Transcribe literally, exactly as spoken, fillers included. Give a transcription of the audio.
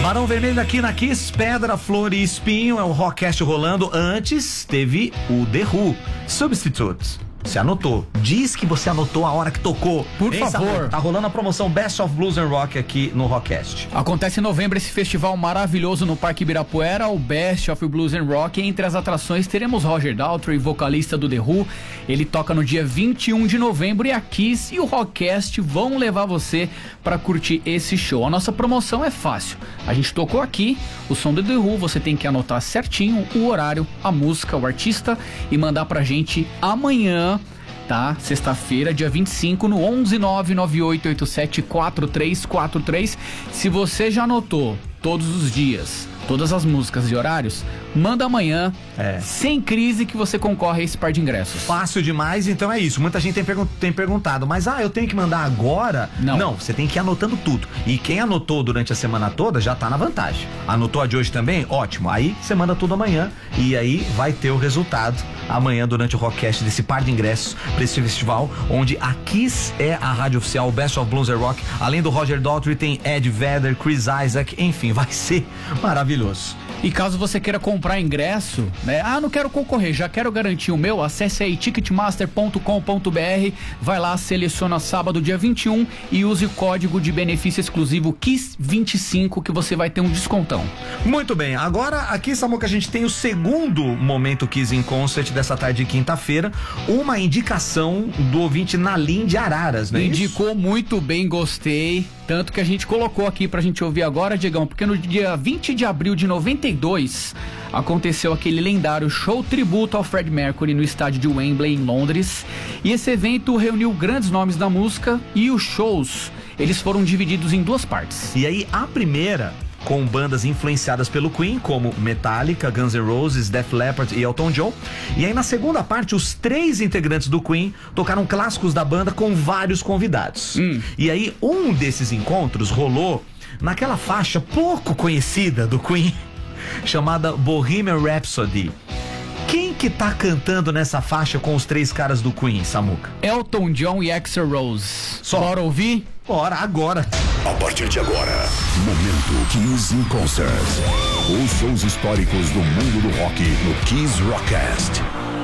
Barão Vermelho aqui na Kiss, Pedra, Flor e Espinho, é o Rockcast rolando. Antes teve o The Who, Substitute. Você anotou? Diz que você anotou a hora que tocou. Por Ei, favor. Samuel, tá rolando a promoção Best of Blues and Rock aqui no Rockcast. Acontece em novembro esse festival maravilhoso no Parque Ibirapuera, o Best of Blues and Rock. Entre as atrações teremos Roger Daltrey, vocalista do The Who. Ele toca no dia vinte e um de novembro e a Kiss e o Rockcast vão levar você para curtir esse show. A nossa promoção é fácil. A gente tocou aqui o som do The Who, você tem que anotar certinho o horário, a música, o artista e mandar pra gente amanhã, tá? Sexta-feira, dia vinte e cinco, no onze nove nove oito oito sete quatro três quatro três. Se você já anotou todos os dias, todas as músicas e horários, manda amanhã, É. sem crise, que você concorre a esse par de ingressos. Fácil demais, então é isso. Muita gente tem, pergun- tem perguntado, mas ah, eu tenho que mandar agora? Não. Não, você tem que ir anotando tudo. E quem anotou durante a semana toda já tá na vantagem. Anotou a de hoje também? Ótimo. Aí você manda tudo amanhã e aí vai ter o resultado amanhã durante o Rockcast desse par de ingressos pra esse festival, onde a Kiss é a rádio oficial, Best of Blues and Rock. Além do Roger Daltrey, tem Ed Vedder, Chris Isaac, enfim, vai ser maravilhoso. E caso você queira comprar ingresso, né? Ah, não quero concorrer, já quero garantir o meu, acesse aí ticketmaster ponto com ponto b r, vai lá, seleciona sábado, dia vinte e um e use o código de benefício exclusivo Kiss vinte e cinco que você vai ter um descontão. Muito bem, agora aqui, Samuca, a gente tem o segundo momento Kiss in Concert dessa tarde de quinta-feira, uma indicação do ouvinte Nalim de Araras, né? Indicou muito bem, gostei. Tanto que a gente colocou aqui pra gente ouvir agora, Diegão, porque no dia vinte de abril de noventa e dois aconteceu aquele lendário show tributo ao Freddie Mercury no estádio de Wembley, em Londres. E esse evento reuniu grandes nomes da música e os shows, eles foram divididos em duas partes. E aí, a primeira, com bandas influenciadas pelo Queen, como Metallica, Guns N' Roses, Def Leppard e Elton John. E aí, na segunda parte, os três integrantes do Queen tocaram clássicos da banda com vários convidados. Hum. E aí, um desses encontros rolou naquela faixa pouco conhecida do Queen, chamada Bohemian Rhapsody. Quem que tá cantando nessa faixa com os três caras do Queen, Samuca? Elton John e Axl Rose. Só. Bora ouvir? Bora, agora! A partir de agora, momento Kiss in Concert. Os shows históricos do mundo do rock no Kiss Rockcast.